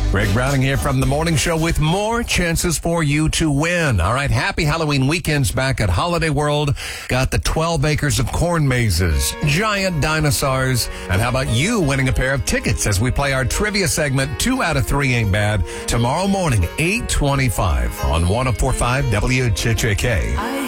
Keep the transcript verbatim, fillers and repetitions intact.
Greg Browning here from The Morning Show with more chances for you to win. All right, happy Halloween weekends back at Holiday World. Got the twelve acres of corn mazes, giant dinosaurs, and how about you winning a pair of tickets as we play our trivia segment, Two Out of Three Ain't Bad, tomorrow morning, eight twenty-five on one oh four point five W J J K.